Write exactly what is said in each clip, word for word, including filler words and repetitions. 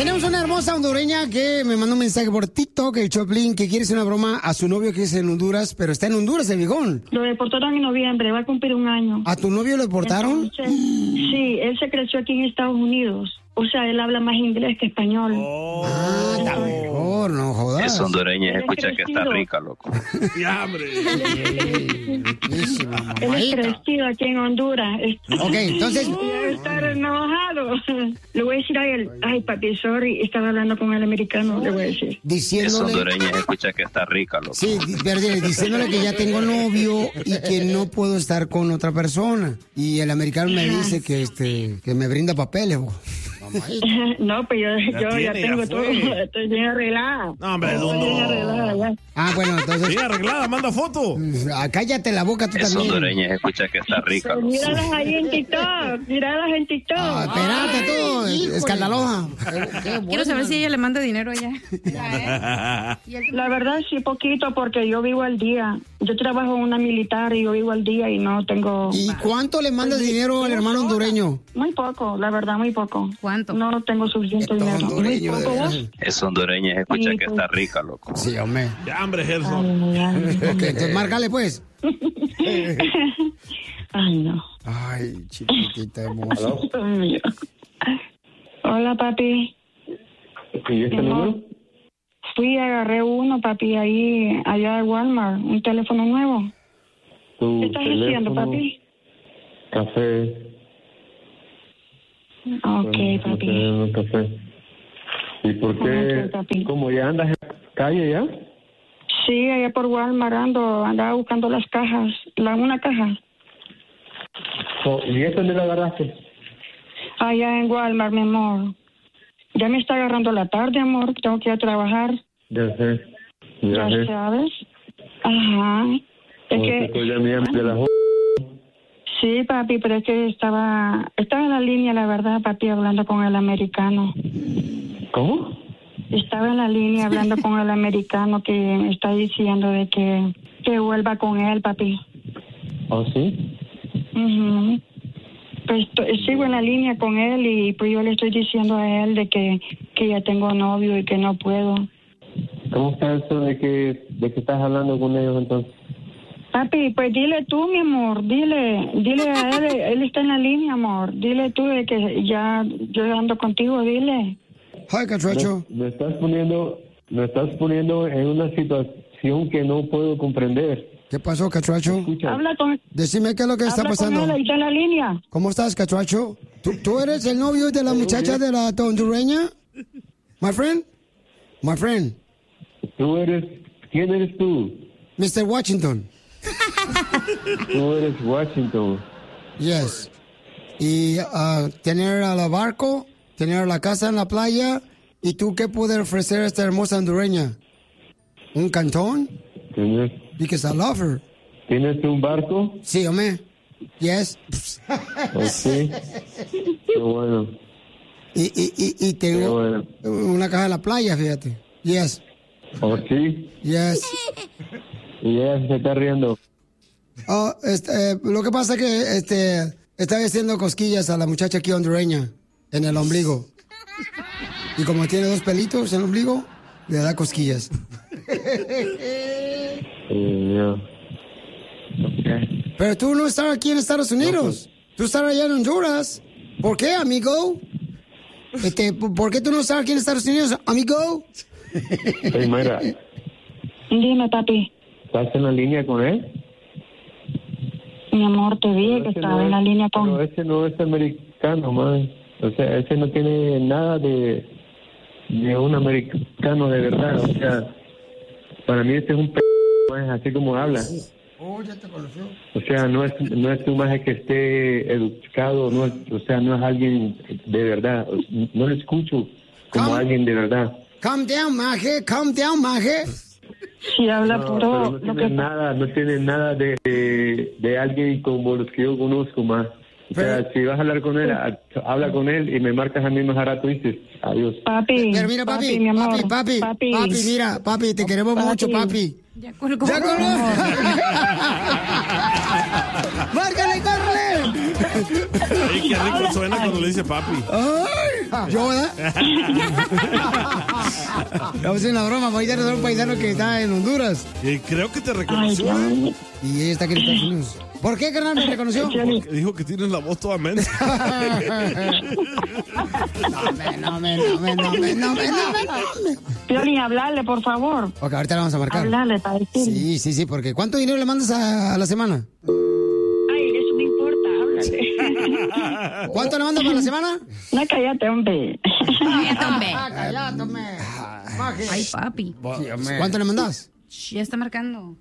Tenemos una hermosa hondureña que me mandó un mensaje por TikTok, el Choplin, que quiere hacer una broma a su novio que es en Honduras, pero está en Honduras, el viejón. Lo deportaron en noviembre, va a cumplir un año. ¿A tu novio lo deportaron? Entonces, sí, él se creció aquí en Estados Unidos. O sea, él habla más inglés que español. Oh, ah, está mejor, no jodas. Es hondureña y escucha que está rica, loco. Ya, hombre. Él es crecido aquí en Honduras. Ok, entonces... Debe estar enojado. Le voy a decir a él, ay, papi, sorry, estaba hablando con el americano, le voy a decir. Diciéndole... Es hondureña y escucha que está rica, loco. Sí, perdón, diciéndole que ya tengo novio y que no puedo estar con otra persona. Y el americano me dice que este que me brinda papeles, bo. No, pues yo Ya ya, yo ya tiene, tengo ya todo, fue. estoy bien arreglada. No, hombre, Estoy no. bien arreglada ya. Ah, bueno, entonces... Bien arreglada, manda foto. Ah, cállate la boca tú Es también. hondureña y escucha que está rica, Pero loco. míralas ahí en TikTok, míralas en TikTok. Ah, espérate tú, escandalosa. Quiero saber si ella le manda dinero allá. La verdad sí, poquito, porque yo vivo al día. Yo trabajo en una militar y yo vivo al día y no tengo... ¿Y cuánto le mandas dinero al hermano hondureño? Muy poco, la verdad, muy poco. ¿Cuánto? No tengo suficiente Estos dinero. Muy hondureños, poco, de ¿vos? veras. Es hondureña y escucha Sí, que pues. está rica, loco. Sí, hombre. Ya, hombre, Gerson. Ay, ay, Ok, entonces márcale pues. ay, no. Ay, chiquitita hermosa. Dios mío. Hola, papi. ¿Y este Mi amor, número? Fui y agarré uno, papi, ahí, allá de Walmart, un teléfono nuevo. Tu ¿Qué estás teléfono, haciendo, papi? Café. Ok, Bueno, papi. no tenemos café. ¿Y por qué? Ok, papi. ¿Cómo ya andas en la calle ya? Sí, allá por Walmart ando, andaba buscando las cajas, la una caja. Oh, ¿Y esta dónde la agarraste? Allá en Walmart, mi amor. Ya me está agarrando la tarde, amor, tengo que ir a trabajar, Ya sé. Ya ya sé. sabes. Ajá. Es Oh, te que... estoy llamando de la jo- Sí, papi, pero es que estaba, estaba en la línea, la verdad, papi, hablando con el americano. ¿Cómo? Estaba en la línea hablando con el americano que me está diciendo de que, que vuelva con él, papi. ¿Oh, sí? Ujú. Pues to- sigo en la línea con él y pues yo le estoy diciendo a él de que, que ya tengo novio y que no puedo. ¿Cómo está eso de que, de que estás hablando con ellos entonces? Papi, pues dile tú, mi amor, dile, dile a él, él está en la línea, amor. Dile tú de que ya yo ando contigo, dile. Hi, Catracho. Me, me estás poniendo, me estás poniendo en una situación que no puedo comprender. ¿Qué pasó, Catracho? Escucha. Habla con, Decime qué es lo que está habla con pasando. él, ahí está en la línea. ¿Cómo estás, Catracho? ¿Tú, ¿Tú eres el novio de la muchacha de la hondureña? My friend? My friend. Tú eres, ¿quién eres tú? mister Washington. Tú eres Washington. Yes. Y ah, tener a la barco, tener la casa en la playa. ¿Y tú qué puedes ofrecer a esta hermosa hondureña? ¿Un cantón? ¿Tienes, Because I love her. ¿Tienes un barco? Sí, hombre. Yes. Oh, sí. Qué bueno. Y, y, y, y Qué tengo bueno. una casa en la playa, fíjate. Yes. Oh, sí. Yes. Y ella se está riendo. Oh, este, eh, lo que pasa es que este, está haciendo cosquillas a la muchacha aquí hondureña en el ombligo. Y como tiene dos pelitos en el ombligo, le da cosquillas. Eh, ya. Ok. Pero tú no estás aquí en Estados Unidos. Tú estás allá en Honduras. ¿Por qué, amigo? Este, ¿por qué tú no estás aquí en Estados Unidos, amigo? Hey, Mayra, Dime, papi. ¿estás en la línea con él? Mi amor, te dije que Ese estaba no en la es- línea Pero con... ese no es americano, man. O sea, ese no tiene nada de, de un americano de verdad. O sea, para mí este es un p***, man, así como habla. Oh, ya te conoció. O sea, no es, no es un maje que esté educado, no es, o sea, no es alguien de verdad. No lo escucho como ¿Cómo? alguien de verdad. Calm down, maje. Calm down, maje. Si habla No, puro... pero no lo tiene que... nada, no tiene nada de, de, de alguien como los que yo conozco más. O sea, Pero- si vas a hablar con él, ha- habla con él y me marcas a mí más rato y dices, adiós. Papi, Pero mira, papi, mi amor, papi, papi, papi, mira, papi, te queremos Papi. mucho, papi. Ya colgó. ¡Ya colgó! ¡Márcale, córrele! Ay, qué rico suena cuando le dice papi. ¡Ay! ¿Yo, verdad? Vamos a hacer una broma, paisano, es un paisano que está en Honduras. Y creo que te reconoció. Ay, Y ella está aquí en Estados Unidos. ¿Por qué, carnal, me reconoció? Porque dijo que tienes la voz toda mensa. No, me, no, me, no, me, no, me, no, me, no, me, no, me. Piolín, hablarle, por favor. Ok, ahorita le vamos a marcar. Hablarle para decirle. Sí, sí, sí, porque ¿cuánto dinero le mandas a, a la semana? Ay, eso no importa, háblale. ¿Cuánto le mandas para la semana? No, cállate, hombre. Cállate, hombre. Cállate, hombre. Ay, papi. ¿Cuánto le mandas? Shh, ya está marcando.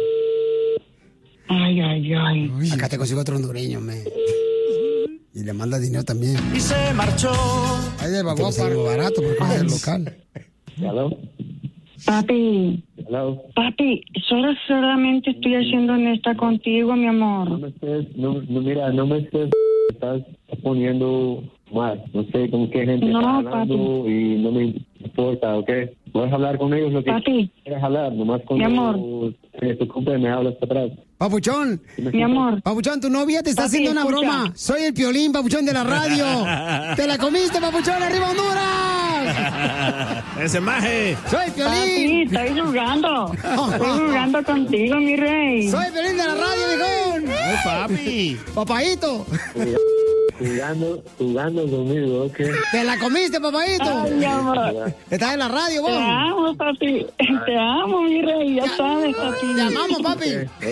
Ay, ay, ay. Uy, acá te consigo otro hondureño, me. Y le manda dinero también. Y se marchó. Ahí de Bagua para barato porque es el local. Hello. Papi, Hello. papi, solo solamente estoy haciendo honesta contigo, mi No amor. me estés, no, no, mira, no me estés, estás poniendo mal. No sé con qué gente No, estás hablando papi. y no me importa, ¿ok? Puedes hablar con ellos lo que Papi. quieras hablar, nomás Mi amor. cuando se te ocupe me hablas para atrás. Papuchón, Mi amor. Papuchón, tu novia te está Papi, haciendo una escucha. broma. Soy el Piolín, Papuchón, de la radio. ¡Te la comiste, Papuchón! ¡Arriba Honduras! Ese maje. ¡Soy el Papi, Piolín! estoy jugando. Estoy jugando contigo, mi rey. ¡Soy el Piolín de la radio, viejón! Ay, papi. ¡Papaíto! Jugando, jugando conmigo, ¿ok? ¡Te la comiste, papaíto! Ay, mi amor. Estás en la radio, Te vos. amo, papi. Te amo, mi rey. Ya sabes, papi. Te amamos, papi.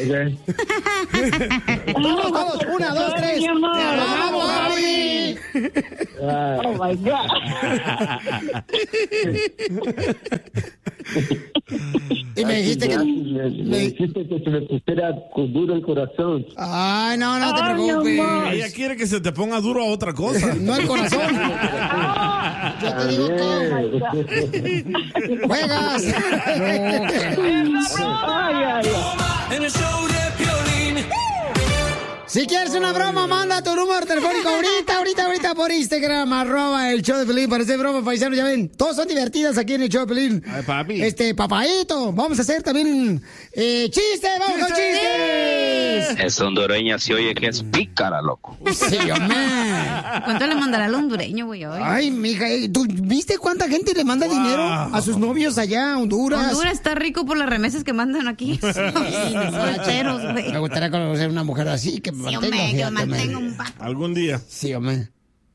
Ok. Todos, todos. Una, dos, Ay, tres. mi amor. Te amamos, papi. Ah, Oh, my God. Y me dijiste que... me, me dijiste que se me pusiera duro el corazón. Ay, no, no te Ay, mi preocupes. amor. Ella quiere que se te ponga duro a otra cosa. No el corazón. Yo te digo que juegas. Ay, ay, ay. En el show de Piolín. Si quieres una broma, manda tu número telefónico ahorita, ahorita, ahorita por Instagram, arroba el show de Piolín. Para hacer broma, paisano, ya ven. Todos son divertidas aquí en el show de Piolín. Ay, papi. Este, papaíto. Vamos a hacer también eh, chistes. Vamos con chistes. Esa hondureña se oye que es pícara, loco. Sí, hombre. ¿Cuánto le mandará al hondureño, güey, hoy? Ay, mija, eh, ¿tú viste cuánta gente le manda Wow. dinero a sus novios allá a Honduras? Honduras está rico por las remesas que mandan aquí. Solteros, güey. Me gustaría conocer una mujer así que me Sí, mantenga. hombre, que fíjate, mantenga hombre. un pato. Algún día. Sí, hombre.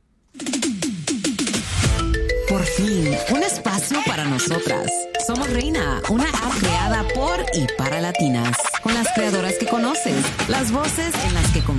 Por fin, un espacio para nosotras. Somos Reina, una app creada por y para latinas. Con las creadoras que conoces, las voces en las que confías.